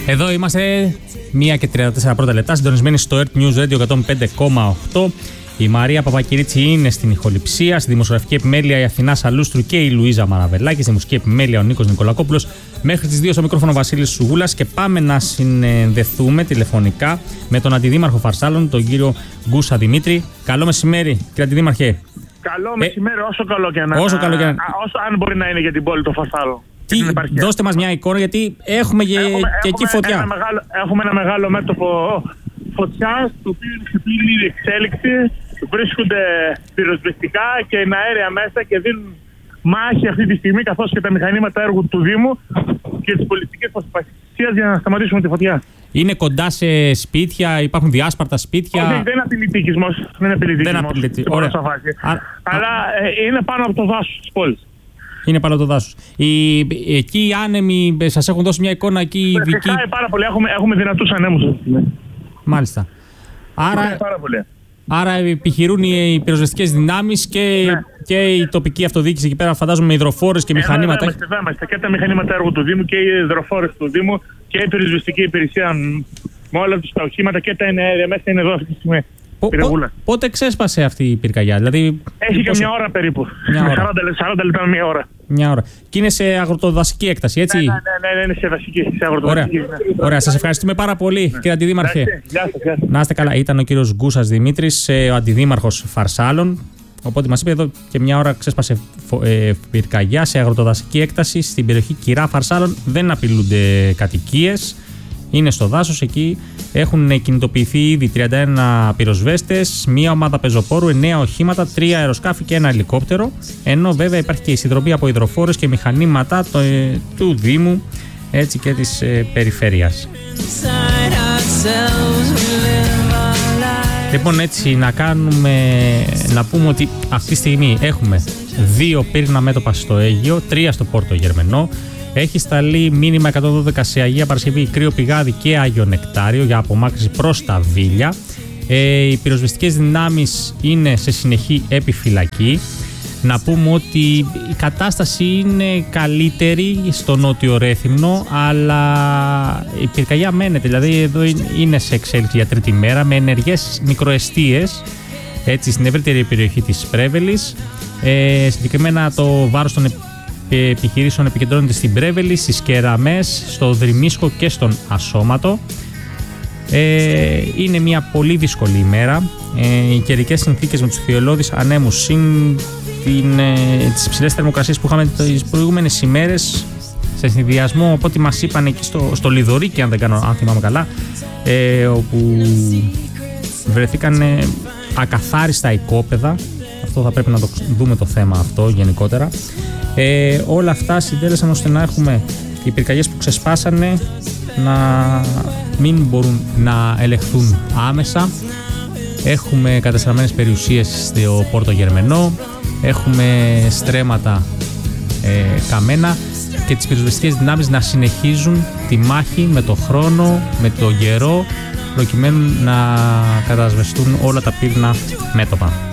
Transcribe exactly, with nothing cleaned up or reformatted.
Εδώ είμαστε μία και τριάντα τέσσερα πρώτα λεπτά, συντονισμένοι στο Earth News Radio εκατόν πέντε κόμμα οκτώ. Η Μαρία Παπακυρίτσι είναι στην ηχοληψία, στη δημοσιογραφική επιμέλεια η Αθηνά Σαλούστρου και η Λουίζα Μαραβελάκη, στη μουσική επιμέλεια ο Νίκος Νικολακόπουλος. Μέχρι τις δύο στο μικρόφωνο Βασίλης Σουγούλας και πάμε να συνδεθούμε τηλεφωνικά με τον Αντιδήμαρχο Φαρσάλων, τον κύριο Γκούσα Δημήτρη. Καλό μεσημέρι, κύριε Αντιδήμαρχε. Καλό μεσημέρι, όσο καλό και να όσο καλό και να... όσο, αν μπορεί να είναι για την πόλη του Φαρσάλων. Τι, δώστε μας μια εικόνα, γιατί έχουμε και, έχουμε, και εκεί έχουμε φωτιά. Ένα μεγάλο, έχουμε ένα μεγάλο μέτωπο φωτιάς, το οποίο είναι σε πλήρη εξέλιξη. Βρίσκονται πυροσβεστικά και είναι αέρια μέσα και δίνουν μάχη αυτή τη στιγμή, καθώς και τα μηχανήματα έργου του Δήμου και τις πολιτικές προσπαθίες για να σταματήσουμε τη φωτιά. Είναι κοντά σε σπίτια, υπάρχουν διάσπαρτα σπίτια. Όχι, δεν είναι απειλητικισμός. Δεν είναι απειλητικισμός. Ωραία. Α, Αλλά α... Ε, είναι πάνω από το δάσος της πόλης. Είναι πάνω από το δάσος. Οι, εκεί οι άνεμοι σας έχουν δώσει μια εικόνα εκεί. Φυσικά πάρα πολύ. Έχουμε, έχουμε δυνατούς ανέμους. Μάλιστα. Άρα, πάρα πολύ. Άρα επιχειρούν οι πυροσβεστικές δυνάμεις και, ναι. και η τοπική αυτοδιοίκηση εκεί πέρα, φαντάζομαι, με υδροφόρες και μηχανήματα. Είμαστε, είμαστε. Και τα μηχανήματα έργου του Δήμου και οι υδροφόρες του Δήμου και η πυροσβεστική υπηρεσία με όλα τους τα οχήματα και τα εναέρια μέσα είναι εδώ αυτή τη στιγμή. Πότε ξέσπασε αυτή η πυρκαγιά, δηλαδή. Έχει και μια ώρα περίπου. Μια ώρα. σαράντα λεπτά με μια ώρα. Μια ώρα. Και είναι σε αγροτοδασική έκταση, έτσι. Ναι, ναι, ναι, ναι, είναι σε δασική, σε αγροτοδασική. Ωραία, ναι. Ωραία. Σας ευχαριστούμε πάρα πολύ, ναι. κύριε Αντιδήμαρχε. Γεια σας, γεια σας. Να είστε καλά. Ήταν ο κύριος Γκούσας Δημήτρης, ο Αντιδήμαρχος Φαρσάλων. Οπότε μας είπε εδώ και μια ώρα ξέσπασε ε, πυρκαγιά σε αγροτοδασική έκταση στην περιοχή Κυρά Φαρσάλων. Δεν απειλούνται κατοικίες. Είναι στο δάσος εκεί. Έχουν κινητοποιηθεί ήδη τριάντα ένα πυροσβέστες, μία ομάδα πεζοπόρου, εννέα οχήματα, τρία αεροσκάφη και ένα ελικόπτερο. Ενώ βέβαια υπάρχει και η συνδρομή από υδροφόρες και μηχανήματα το, ε, του Δήμου, έτσι και της ε, περιφέρειας. Λοιπόν, έτσι να κάνουμε, να πούμε ότι αυτή τη στιγμή έχουμε δύο πύρνα μέτωπα στο Αίγυο, τρία στο Πόρτο Γερμενό. Έχει σταλεί μήνυμα εκατόν δώδεκα σε Αγία Παρασκευή, Κρύο Πηγάδι και Άγιο Νεκτάριο για απομάκρυνση προς τα Βίλια. Ε, οι πυροσβεστικές δυνάμεις είναι σε συνεχή επιφυλακή. Να πούμε ότι η κατάσταση είναι καλύτερη στο νότιο Ρέθυμνο, αλλά η πυρκαγιά μένεται. Δηλαδή εδώ είναι σε εξέλιξη για τρίτη μέρα με ενεργές μικροεστίες, έτσι, στην ευρύτερη περιοχή της Πρέβελης. Ε, συγκεκριμένα το βάρος των επιχειρήσεων επικεντρώνεται στην Πρέβελη, στις Κεραμές, στο Δρυμίσκο και στον Ασώματο. Ε, είναι μια πολύ δύσκολη ημέρα. Ε, οι καιρικές συνθήκες με τους θειολώδεις ανέμους συν την, ε, τις υψηλές θερμοκρασίες που είχαμε τις προηγούμενες ημέρες, σε συνδυασμό από ό,τι μας είπαν εκεί στο, στο Λιδωρίκι, αν δεν κάνω, αν θυμάμαι καλά, ε, όπου βρεθήκαν ε, ακαθάριστα οικόπεδα. Αυτό θα πρέπει να το δούμε το θέμα αυτό γενικότερα. Ε, όλα αυτά συντέλεσαν ώστε να έχουμε οι πυρκαγιές που ξεσπάσανε να μην μπορούν να ελεγχθούν άμεσα. Έχουμε καταστραμμένες περιουσίες στο Πόρτο Γερμενό, έχουμε στρέμματα ε, καμένα και τις πυροσβεστικές δυνάμεις να συνεχίζουν τη μάχη με το χρόνο, με το καιρό, προκειμένου να κατασβεστούν όλα τα πύρνα μέτωπα.